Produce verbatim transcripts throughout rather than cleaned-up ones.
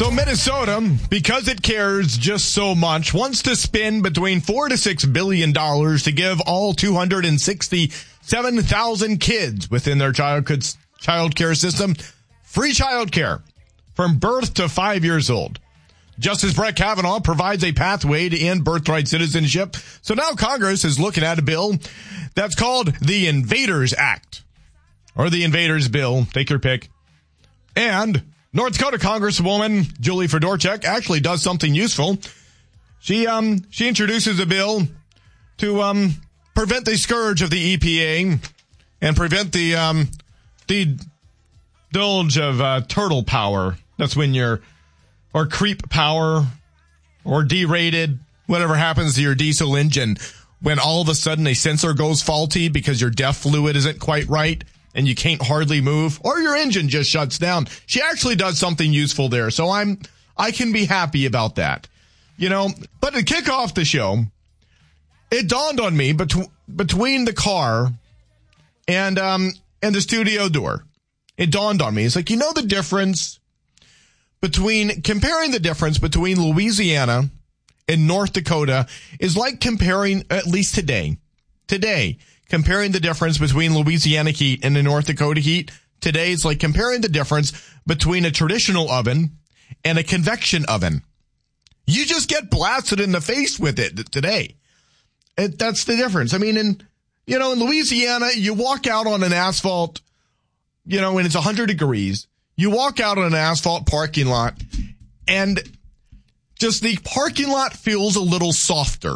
So Minnesota, because it cares just so much, wants to spend between four to six billion dollars to give all two hundred sixty-seven thousand kids within their child child care system free child care from birth to five years old. Justice Brett Kavanaugh provides a pathway to end birthright citizenship. So now Congress is looking at a bill that's called the Invaders Act, or the Invaders Bill. Take your pick. And North Dakota Congresswoman Julie Fedorchak actually does something useful. She um she introduces a bill to um prevent the scourge of the E P A and prevent the um the indulge of uh, turtle power. That's when you're or creep power or derated, whatever happens to your diesel engine when all of a sudden a sensor goes faulty because your DEF fluid isn't quite right and you can't hardly move, or your engine just shuts down. She actually does something useful there, so I'm, I can be happy about that. You know, but to kick off the show, it dawned on me bet- between the car and, um, and the studio door. It dawned on me. It's like, you know, the difference between, comparing the difference between Louisiana and North Dakota is like comparing, at least today, today, comparing the difference between Louisiana heat and the North Dakota heat. Today, it's like comparing the difference between a traditional oven and a convection oven. You just get blasted in the face with it today. It, that's the difference. I mean, in, you know, in Louisiana, you walk out on an asphalt, you know, when it's one hundred degrees, you walk out on an asphalt parking lot and just the parking lot feels a little softer.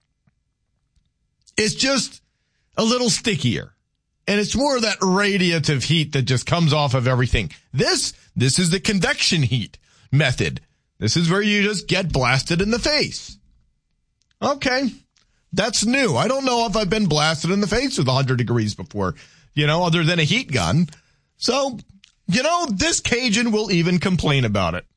It's just a little stickier. And it's more of that radiative heat that just comes off of everything. This, this is the convection heat method. This is where you just get blasted in the face. Okay. That's new. I don't know if I've been blasted in the face with one hundred degrees before, you know, other than a heat gun. So, you know, this Cajun will even complain about it.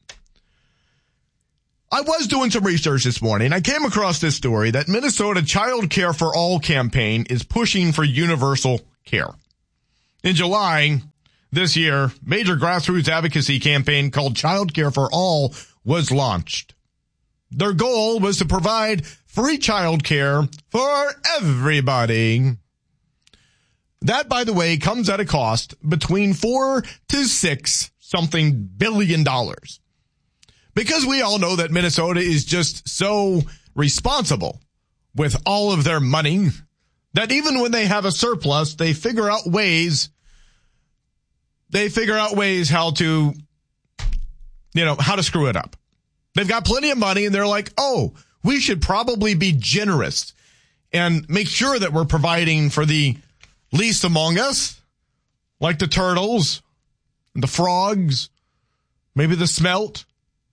I was doing some research this morning. I came across this story that Minnesota Child Care for All campaign is pushing for universal care. In July this year, major grassroots advocacy campaign called Child Care for All was launched. Their goal was to provide free child care for everybody. That, by the way, comes at a cost between four to six something billion dollars. Because we all know that Minnesota is just so responsible with all of their money that even when they have a surplus, they figure out ways, they figure out ways how to, you know, how to screw it up. They've got plenty of money and they're like, oh, we should probably be generous and make sure that we're providing for the least among us, like the turtles, the frogs, maybe the smelt,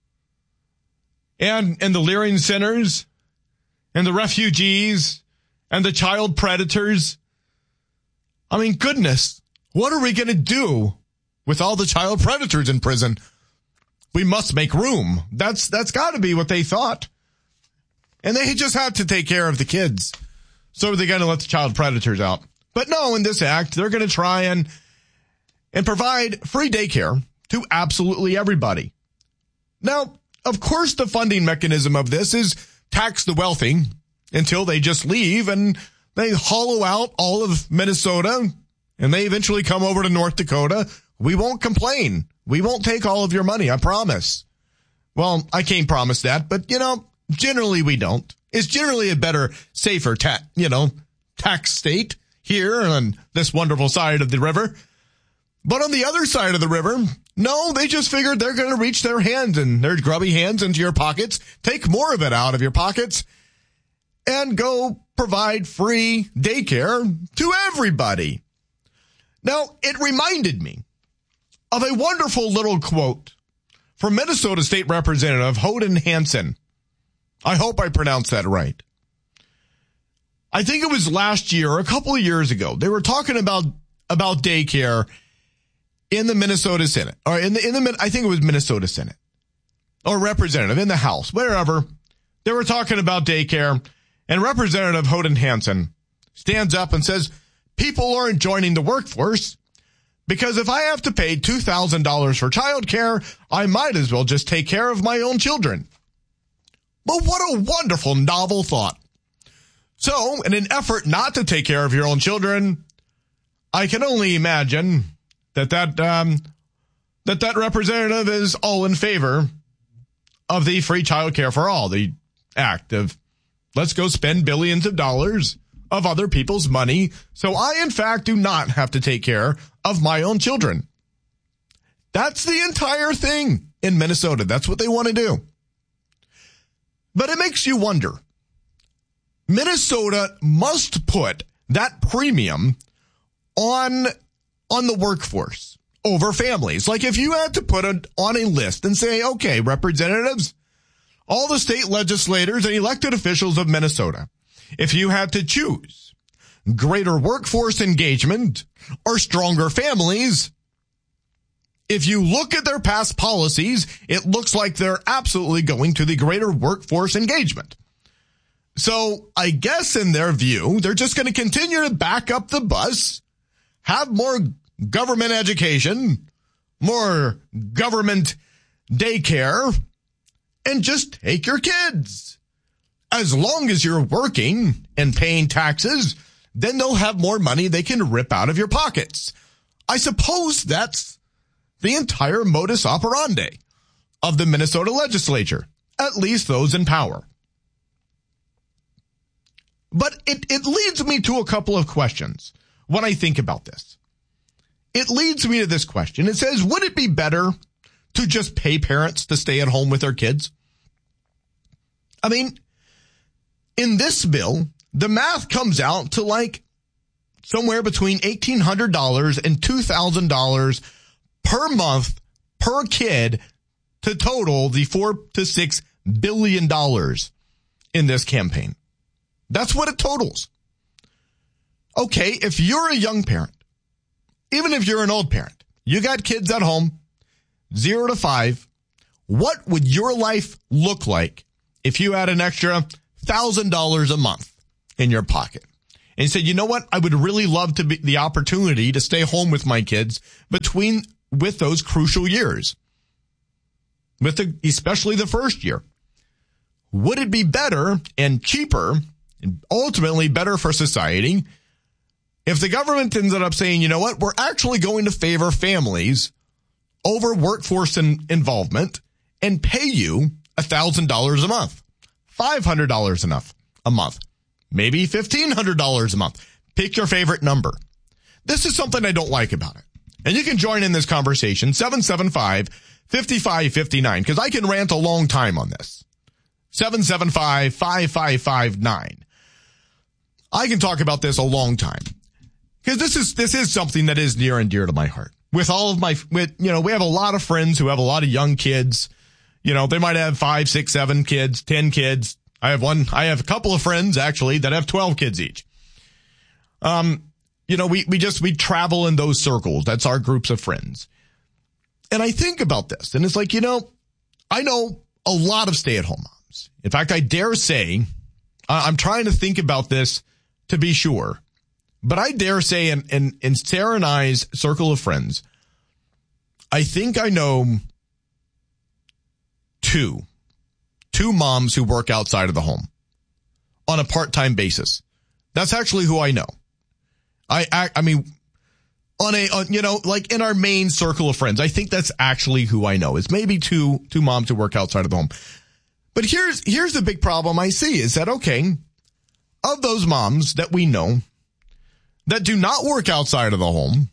and, and the Leering Centers, and the refugees, and the child predators. I mean, goodness, what are we going to do with all the child predators in prison? We must make room. That's, that's got to be what they thought. And they just have to take care of the kids. So they're going to let the child predators out. But no, in this act, they're going to try and, and provide free daycare to absolutely everybody. Now, of course, the funding mechanism of this is tax the wealthy until they just leave and they hollow out all of Minnesota and they eventually come over to North Dakota. We won't complain. We won't take all of your money, I promise. Well, I can't promise that, but, you know, generally we don't. It's generally a better, safer, ta- you know, tax state here on this wonderful side of the river. But on the other side of the river, no, they just figured they're going to reach their hands and their grubby hands into your pockets, take more of it out of your pockets, and go provide free daycare to everybody. Now, it reminded me of a wonderful little quote from Minnesota State Representative Hoden Hansen. I hope I pronounced that right. I think it was last year, or a couple of years ago. They were talking about, about daycare in the Minnesota Senate, or in the, in the, I think it was Minnesota Senate, or representative in the House, wherever. They were talking about daycare, and Representative Hoden Hansen stands up and says, people aren't joining the workforce Because if I have to pay two thousand dollars for childcare, I might as well just take care of my own children. But what a wonderful, novel thought. So, in an effort not to take care of your own children, I can only imagine that that, um, that, that representative is all in favor of the free childcare for all, the act of let's go spend billions of dollars of other people's money so I, in fact, do not have to take care of my own children. That's the entire thing in Minnesota. That's what they want to do. But it makes you wonder. Minnesota must put that premium on, on the workforce over families. Like if you had to put it on a list and say, okay, representatives, all the state legislators and elected officials of Minnesota, if you had to choose greater workforce engagement or stronger families, if you look at their past policies, it looks like they're absolutely going to the greater workforce engagement. So I guess in their view, they're just going to continue to back up the bus, have more government education, more government daycare, and just take your kids. As long as you're working and paying taxes, then they'll have more money they can rip out of your pockets. I suppose that's the entire modus operandi of the Minnesota legislature, at least those in power. But it, it leads me to a couple of questions when I think about this. It leads me to this question. It says, would it be better to just pay parents to stay at home with their kids? I mean, in this bill, the math comes out to like somewhere between eighteen hundred dollars and two thousand dollars per month per kid to total the four to six billion dollars in this campaign. That's what it totals. Okay, if you're a young parent, even if you're an old parent, you got kids at home, zero to five, what would your life look like if you had an extra one thousand dollars a month in your pocket? And you said, you know what? I would really love to be the opportunity to stay home with my kids between, with those crucial years, with the, especially the first year. Would it be better and cheaper and ultimately better for society if the government ended up saying, you know what, we're actually going to favor families over workforce in, involvement and pay you one thousand dollars a month, five hundred dollars enough a month, maybe fifteen hundred dollars a month. Pick your favorite number. This is something I don't like about it. And you can join in this conversation, seven seven five, five five five nine, because I can rant a long time on this. seven seven five, five five five nine. I can talk about this a long time. Because this is, this is something that is near and dear to my heart. With all of my, with, you know, we have a lot of friends who have a lot of young kids. You know, they might have five, six, seven kids, ten kids. I have one, I have a couple of friends actually that have twelve kids each. Um, you know, we, we just, we travel in those circles. That's our groups of friends. And I think about this and it's like, you know, I know a lot of stay-at-home moms. In fact, I dare say, I'm trying to think about this to be sure. But I dare say in, in, in Sarah and I's circle of friends, I think I know two, two moms who work outside of the home on a part-time basis. That's actually who I know. I, I, I mean, on a, on, you know, like in our main circle of friends, I think that's actually who I know is maybe two, two moms who work outside of the home. But here's, here's the big problem I see is that, okay, of those moms that we know, that do not work outside of the home,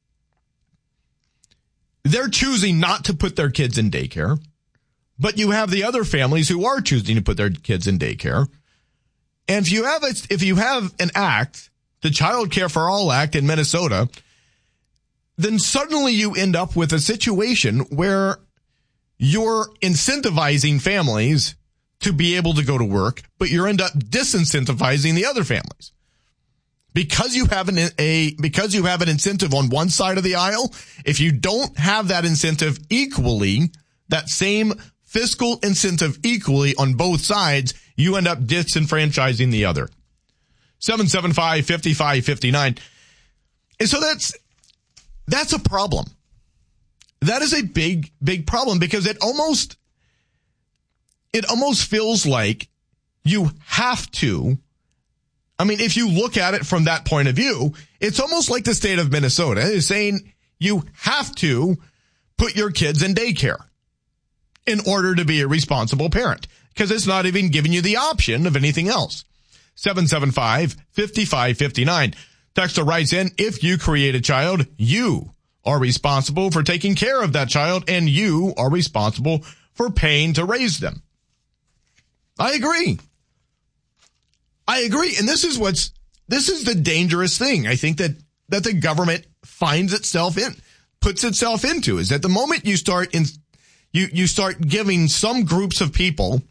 they're choosing not to put their kids in daycare. But you have the other families who are choosing to put their kids in daycare. And if you have a, if you have an act, the Child Care for All Act in Minnesota, then suddenly you end up with a situation where you're incentivizing families to be able to go to work, but you end up disincentivizing the other families. Because you have an a because you have an incentive on one side of the aisle, if you don't have that incentive equally, that same fiscal incentive equally on both sides, you end up disenfranchising the other. seven seven five, five five five nine. And so that's That's a problem. That is a big, big problem because it almost, it almost feels like you have to. I mean, if you look at it from that point of view, it's almost like the state of Minnesota is saying you have to put your kids in daycare in order to be a responsible parent because it's not even giving you the option of anything else. seven seven five, five five five nine. Texter writes in, if you create a child, you are responsible for taking care of that child and you are responsible for paying to raise them. I agree. I agree. And this is what's, this is the dangerous thing. I think that, that the government finds itself in, puts itself into is that the moment you start in, you, you start giving some groups of people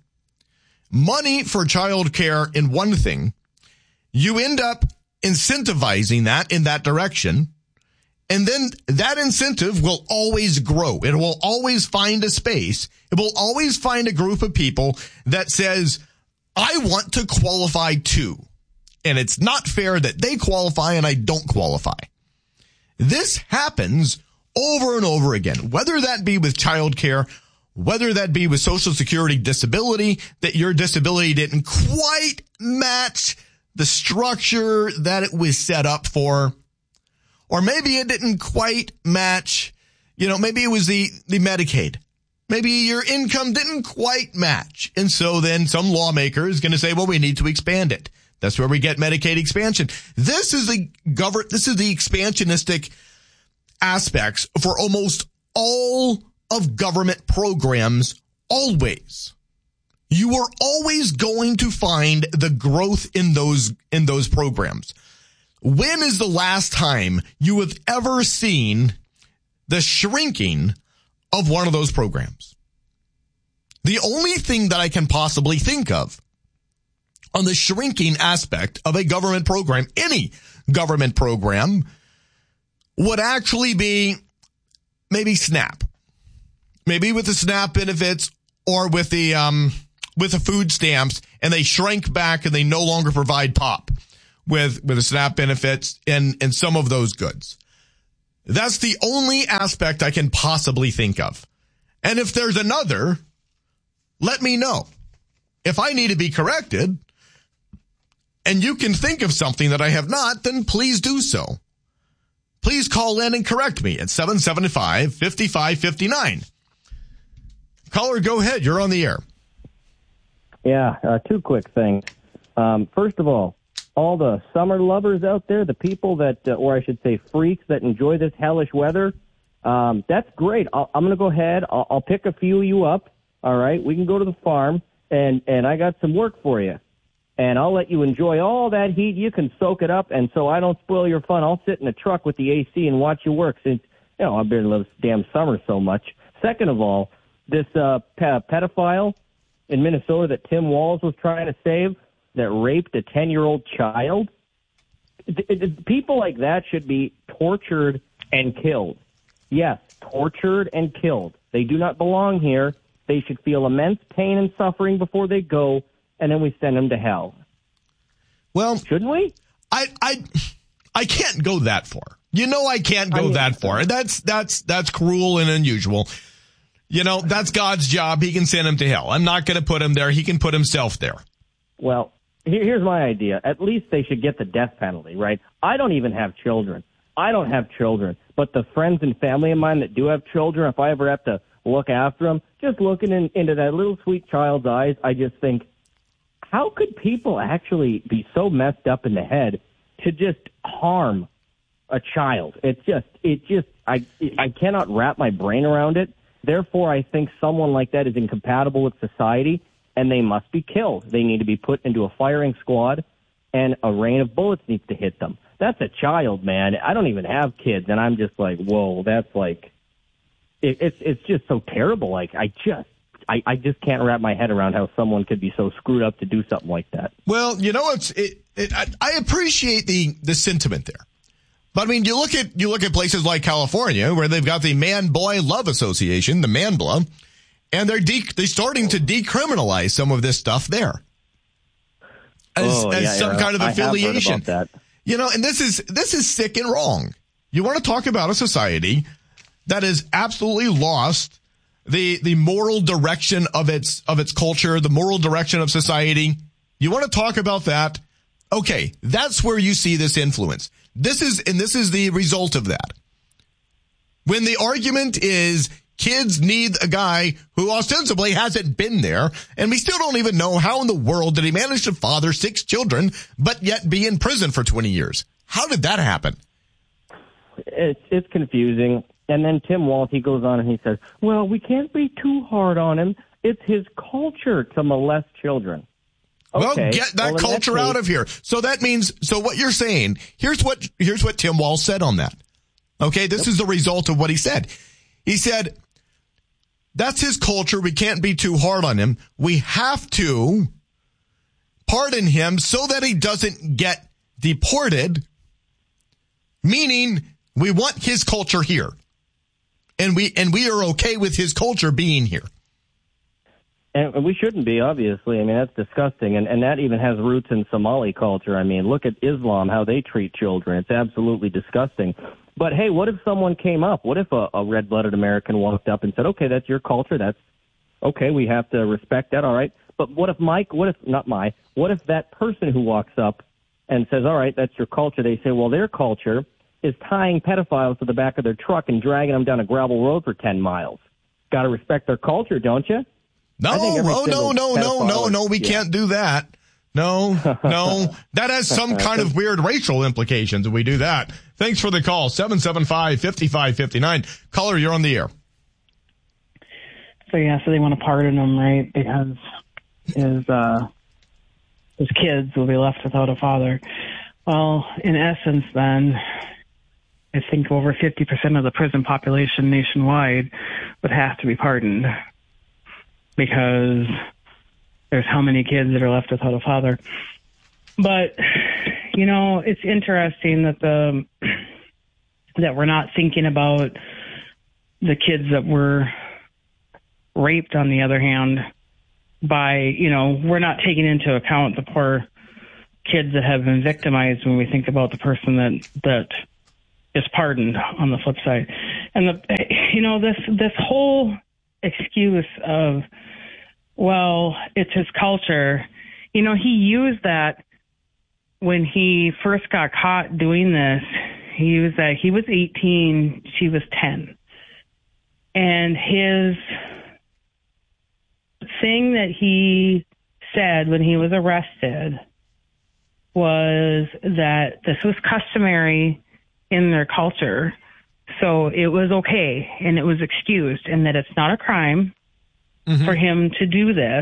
money for child care in one thing, you end up incentivizing that in that direction. And then that incentive will always grow. It will always find a space. It will always find a group of people that says, I want to qualify too. And it's not fair that they qualify and I don't qualify. This happens over and over again, whether that be with childcare, whether that be with Social Security disability, that your disability didn't quite match the structure that it was set up for. Or maybe it didn't quite match, you know, maybe it was the, the Medicaid. Maybe your income didn't quite match. And so then some lawmaker is going to say, well, we need to expand it. That's where we get Medicaid expansion. This is the govern, this is the expansionistic aspects for almost all of government programs always. You are always going to find the growth in those, in those programs. When is the last time you have ever seen the shrinking of one of those programs? The only thing that I can possibly think of on the shrinking aspect of a government program, any government program, would actually be maybe SNAP. Maybe with the SNAP benefits or with the, um, with the food stamps, and they shrank back and they no longer provide pop with, with the SNAP benefits and, and some of those goods. That's the only aspect I can possibly think of. And if there's another, let me know. If I need to be corrected and you can think of something that I have not, then please do so. Please call in and correct me at seven seven five, five five five nine. Caller, go ahead. You're on the air. Yeah, uh, two quick things. Um, first of all, all the summer lovers out there, the people that, uh, or I should say freaks that enjoy this hellish weather, um, that's great. I'll, I'm going to go ahead. I'll, I'll pick a few of you up. All right. We can go to the farm and, and I got some work for you. And I'll let you enjoy all that heat. You can soak it up. And so I don't spoil your fun, I'll sit in the truck with the A C and watch you work since, you know, I've been in this damn summer so much. Second of all, this uh, pe- pedophile in Minnesota that Tim Walz was trying to save that raped a ten-year-old child, th- th- people like that should be tortured and killed. Yes, tortured and killed. They do not belong here. They should feel immense pain and suffering before they go, and then we send them to hell. Well, shouldn't we? I I I can't go that far. You know, I can't go I mean, that far. That's that's that's cruel and unusual. You know, that's God's job. He can send him to hell. I'm not going to put him there. He can put himself there. Well, here's my idea. At least they should get the death penalty, right? I don't even have children. I don't have children. But the friends and family of mine that do have children, if I ever have to look after them, just looking in, into that little sweet child's eyes, I just think, how could people actually be so messed up in the head to just harm a child? It's just, it just, I, I cannot wrap my brain around it. Therefore, I think someone like that is incompatible with society, and they must be killed. They need to be put into a firing squad, and a rain of bullets needs to hit them. That's a child, man. I don't even have kids, and I'm just like, whoa, that's like, it, it's it's just so terrible. Like, I just, I, I just can't wrap my head around how someone could be so screwed up to do something like that. Well, you know, it's it, it I, I appreciate the the sentiment there. But I mean, you look at you look at places like California where they've got the Man-Boy Love Association, the MANBLA, and they're de- they're starting to decriminalize some of this stuff there as, oh, as yeah, some yeah. kind of affiliation. I have heard about that. You know, and this is this is sick and wrong. You want to talk about a society that has absolutely lost the the moral direction of its of its culture, the moral direction of society. You want to talk about that? Okay, that's where you see this influence. This is and this is the result of that. When the argument is kids need a guy who ostensibly hasn't been there, and we still don't even know how in the world did he manage to father six children, but yet be in prison for twenty years. How did that happen? It's it's confusing. And then Tim Walz, he goes on and he says, well, we can't be too hard on him. It's his culture to molest children. Okay. Well, get that well, culture that out case, of here. So that means, so what you're saying, here's what, here's what Tim Walz said on that. Okay. This yep. is the result of what he said. He said, that's his culture. We can't be too hard on him. We have to pardon him so that he doesn't get deported, meaning we want his culture here. And we and we are okay with his culture being here. And we shouldn't be, obviously. I mean, that's disgusting. And, and that even has roots in Somali culture. I mean, look at Islam, how they treat children. It's absolutely disgusting. But, hey, what if someone came up? What if a, a red-blooded American walked up and said, okay, that's your culture. That's okay. We have to respect that. All right. But what if Mike, what if, not my, what if that person who walks up and says, all right, that's your culture. They say, well, their culture is tying pedophiles to the back of their truck and dragging them down a gravel road for ten miles. Got to respect their culture, don't you? No, oh, no, no, no, no, no, we yeah. can't do that. No, no. That has some kind of weird racial implications if we do that. Thanks for the call. seven seven five, five five five nine. Caller, you're on the air. So, yeah, so they want to pardon him, right? Because his, uh, his kids will be left without a father. Well, in essence, then, I think over fifty percent of the prison population nationwide would have to be pardoned because there's how many kids that are left without a father. But, you know, it's interesting that the that we're not thinking about the kids that were raped, on the other hand, by, you know, we're not taking into account the poor kids that have been victimized when we think about the person that that is pardoned on the flip side. And, the, you know, this this whole excuse of, well, it's his culture, you know, he used that when he first got caught doing this. He used that he was eighteen, she was ten. And his thing that he said when he was arrested was that this was customary in their culture, so it was okay and it was excused, and that it's not a crime mm-hmm. for him to do this,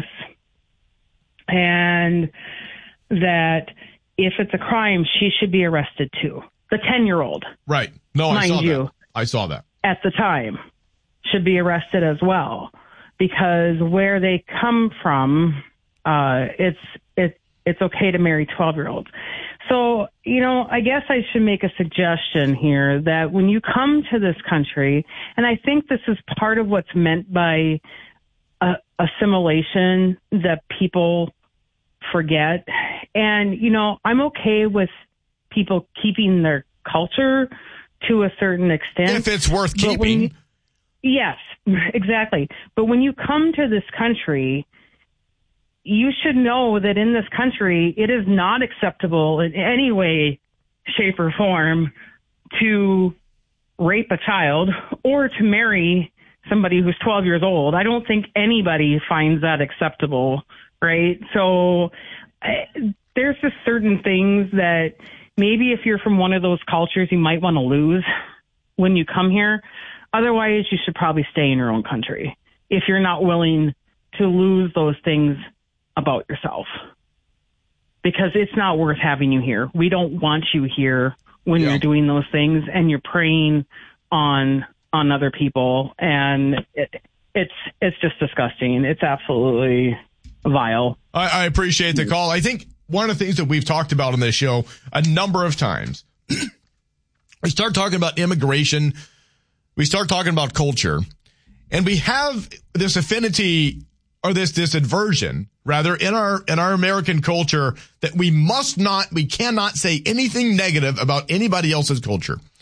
and that if it's a crime, she should be arrested too. The ten-year-old, right? No, I saw you, that. I saw that at the time, should be arrested as well, because where they come from, uh, it's it it's okay to marry twelve-year-olds. So, you know, I guess I should make a suggestion here that when you come to this country, and I think this is part of what's meant by uh, assimilation that people forget. And, you know, I'm okay with people keeping their culture to a certain extent. If it's worth keeping. You, yes, exactly. But when you come to this country, you should know that in this country, it is not acceptable in any way, shape, or form to rape a child or to marry somebody who's twelve years old. I don't think anybody finds that acceptable, right? So I, there's just certain things that maybe if you're from one of those cultures, you might want to lose when you come here. Otherwise, you should probably stay in your own country if you're not willing to lose those things about yourself, because it's not worth having you here. We don't want you here when yeah. you're doing those things and you're preying on on other people, and it, it's it's just disgusting. It's absolutely vile. I, I appreciate the call. I think one of the things that we've talked about on this show a number of times, we start talking about immigration, we start talking about culture, and we have this affinity or this this aversion, rather, in our in our American culture that we must not, we cannot say anything negative about anybody else's culture.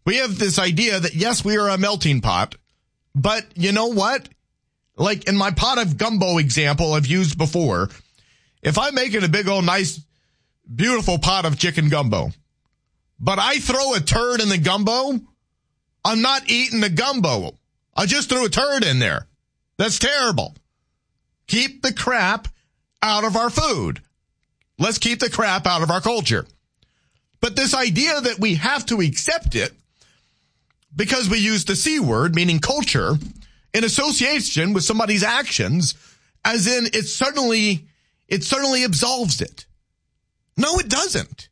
We have this idea that, yes, we are a melting pot, but you know what? Like in my pot of gumbo example I've used before, if I'm making a big old nice, beautiful pot of chicken gumbo, but I throw a turd in the gumbo, I'm not eating the gumbo. I just threw a turd in there. That's terrible. Keep the crap out of our food. Let's keep the crap out of our culture. But this idea that we have to accept it because we use the C word, meaning culture, in association with somebody's actions, as in it certainly, it certainly absolves it. No, it doesn't.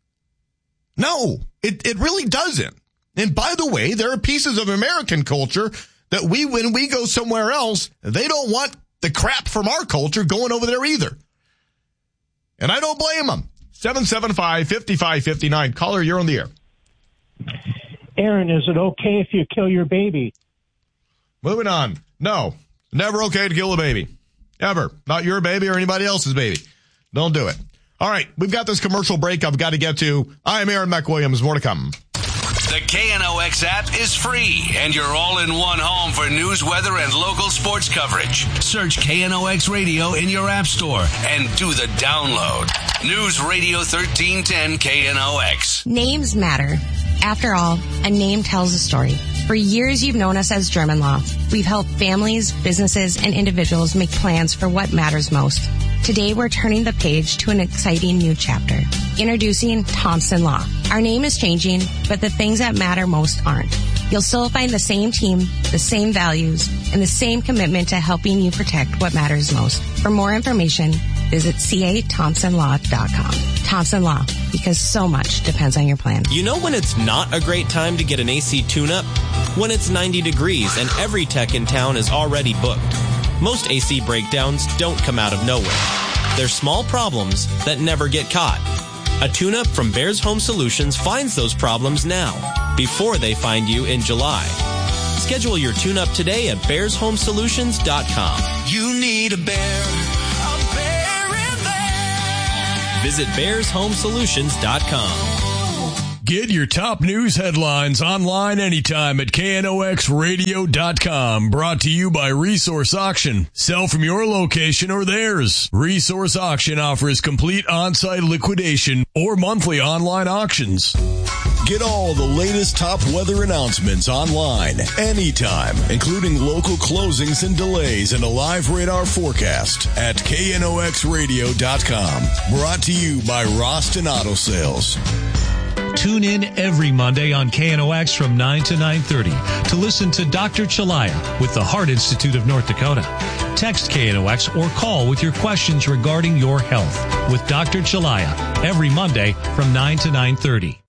No, it, it really doesn't. And by the way, there are pieces of American culture that we, when we go somewhere else, they don't want the crap from our culture going over there either. And I don't blame them. seven seven five, five five five nine. Caller, you're on the air. Aaron, is it okay if you kill your baby? Moving on. No, never okay to kill a baby. Ever. Not your baby or anybody else's baby. Don't do it. All right, we've got this commercial break I've got to get to. I am Aaron McWilliams. More to come. The K N O X app is free, and you're all in one home for news, weather, and local sports coverage. Search K N O X Radio in your app store and do the download. News Radio thirteen ten K N O X. Names matter. After all, a name tells a story. For years, you've known us as German Law. We've helped families, businesses, and individuals make plans for what matters most. Today, we're turning the page to an exciting new chapter. Introducing Thompson Law. Our name is changing, but the things that matter most aren't. You'll still find the same team, the same values, and the same commitment to helping you protect what matters most. For more information, visit c a thompson law dot com. Thompson Law, because so much depends on your plan. You know when it's not a great time to get an A C tune-up? When it's ninety degrees and every tech in town is already booked. Most A C breakdowns don't come out of nowhere. They're small problems that never get caught. A tune-up from Bears Home Solutions finds those problems now, before they find you in July. Schedule your tune-up today at bears home solutions dot com. You need a bear, a bear in there. Visit bears home solutions dot com. Get your top news headlines online anytime at K N O X radio dot com. Brought to you by Resource Auction. Sell from your location or theirs. Resource Auction offers complete on-site liquidation or monthly online auctions. Get all the latest top weather announcements online anytime, including local closings and delays and a live radar forecast at K N O X radio dot com. Brought to you by Roston Auto Sales. Tune in every Monday on K N O X from nine to nine thirty to listen to Doctor Chalaya with the Heart Institute of North Dakota. Text K N O X or call with your questions regarding your health with Doctor Chalaya every Monday from nine to nine thirty.